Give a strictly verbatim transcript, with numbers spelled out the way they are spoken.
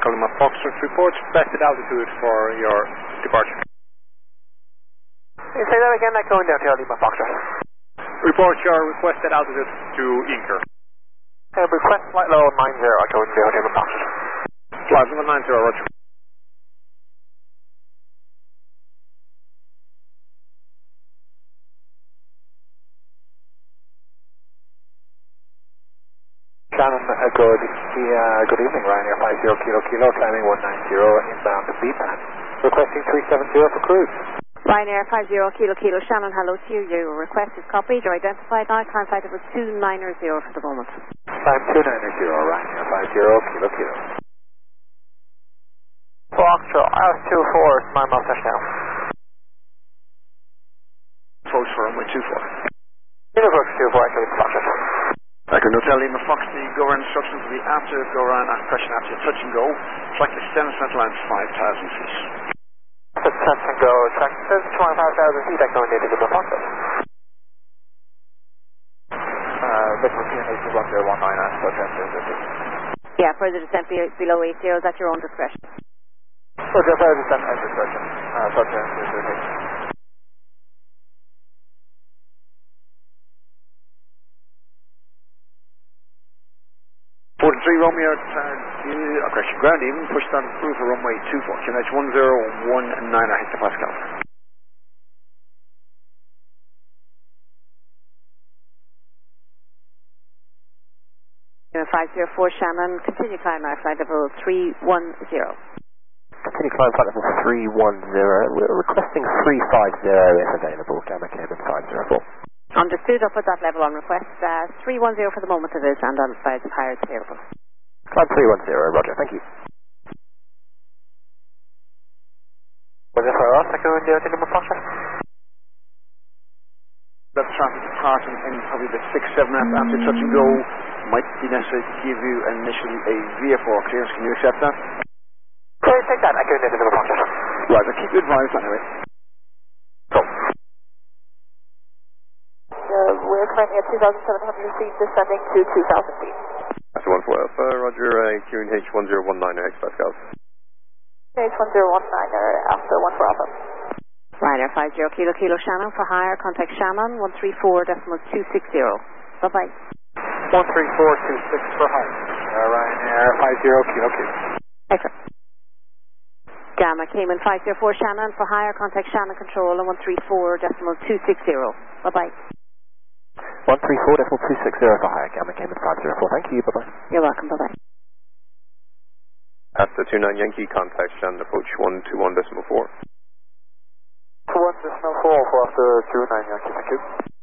Echo Lima Foxtrot reports requested altitude for your departure. Can you say that again? Echo Delta Lima Foxtrot. Report your requested altitude to Inker. Uh, request flight level nine zero, Echo Delta Lima Foxtrot. Flight level nine zero, roger. Shannon, uh, good, uh, good evening, Ryanair five zero Kilo Kilo, climbing one nine zero, inbound to B PAN. Requesting three seven zero for cruise. Ryanair five zero Kilo Kilo, Shannon, hello to you. Your request is copied. You're identified now. Climb flight level two nine zero for the moment. Climb two nine zero, Ryanair five zero Kilo Kilo. Foxtrot, I was two four, nine miles touchdown. Folks for runway two four. Universe two four, actually, Foxtrot. Echo Hotel Lima Fox, the go around instructions will be after go around at pressure after touch and go. Flight extends center line five thousand feet. After touch and go, track says twenty-five thousand feet, Echo India to the Foxtrot. Uh, Victor P N H one zero one nine, and touch and go. Yeah, further descent be below eight zero is at your own discretion. So just further descent at discretion, uh, touch and go. forty-three Romeo, uh, correction, ground even, pushed on through for runway two four, Q N H one zero one nine hectopascal. five zero four Shannon, continue climb now, flight level three one zero. Continue climb flight level three one zero, we're requesting three five zero if available, Gamma Cayman five zero four. Understood, up at that level on request. Uh, three one zero for the moment it is, and on sides of higher available. Climb three one zero, roger, thank you. Roger for us, Echo India to Lima Foxtrot. That traffic departing in probably the six seven after touch and go might be necessary to give you initially a V F four clearance. Can you accept that? Can you take that, Echo India to Lima Foxtrot? Right, I'll keep you advised anyway. Go. Uh, we're currently at two thousand seven hundred feet, descending to two thousand feet. That's one for Alpha, roger, uh, Q N H one zero one nine hectopascal. H one zero one nine, after one for Alpha. Ryanair five zero Kilo Kilo Shannon, for higher, contact Shannon, one three four decimal two six zero. Bye-bye. one three four two six for higher. Uh, Ryanair five zero Kilo Kilo. Excellent. Gamma Cayman five zero four Shannon, for higher, contact Shannon Control, and one three four decimal two six zero. Bye-bye. one three four decimal two six zero for higher, Gamma Cayman five zero four, thank you, bye-bye. You're welcome, bye-bye. After two nine Yankee, contact Shannon approach one two one decimal four. one decimal four for after two nine Yankee, thank you.